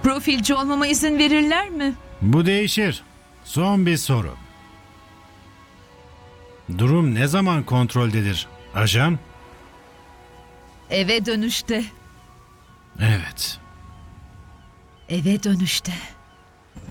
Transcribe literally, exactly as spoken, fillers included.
Profilci olmama izin verirler mi? Bu değişir. Son bir soru. Durum ne zaman kontroldedir, ajan? Eve dönüşte. Evet. Eve dönüşte.